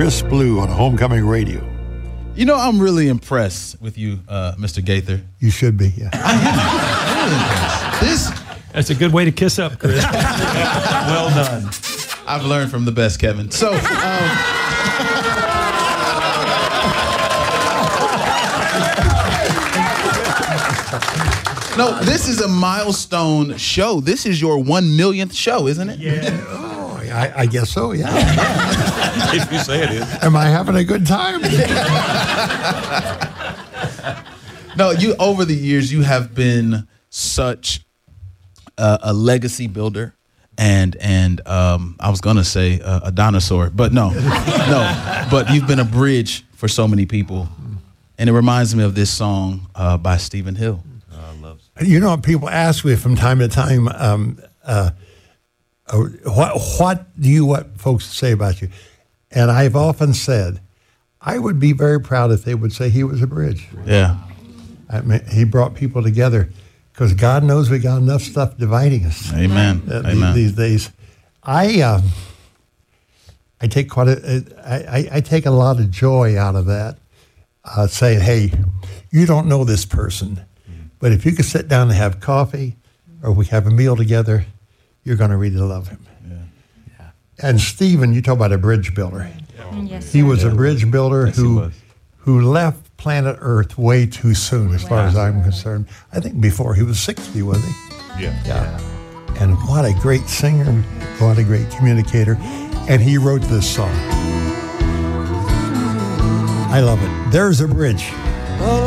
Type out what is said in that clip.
Chris Blue on Homecoming Radio. You know, I'm really impressed with you, Mr. Gaither. You should be, yeah. I am. Really impressed. That's a good way to kiss up, Chris. Well done. I've learned from the best, Kevin. So, no, this is a milestone show. This is your 1 millionth show, isn't it? Yeah. Oh, I guess so, yeah. If you say it is. Am I having a good time? No, you, over the years, you have been such a legacy builder and I was gonna say a dinosaur, but no, but you've been a bridge for so many people, and it reminds me of this song by Stephen Hill. You know, people ask me from time to time, what do you want folks to say about you? And I've often said, I would be very proud if they would say he was a bridge. Yeah. I mean, he brought people together because God knows we got enough stuff dividing us. Amen. Amen. These days. I take I take a lot of joy out of that, saying, hey, you don't know this person, but if you could sit down and have coffee or we have a meal together, you're going to really love him. Yeah. And Stephen, you talk about a bridge builder. Yes, He sir. was a bridge builder Yes, he was. who left planet Earth way too soon, as far as I'm concerned. I think before he was 60, was he? Yeah. And what a great singer, what a great communicator. And he wrote this song. I love it. There's a bridge.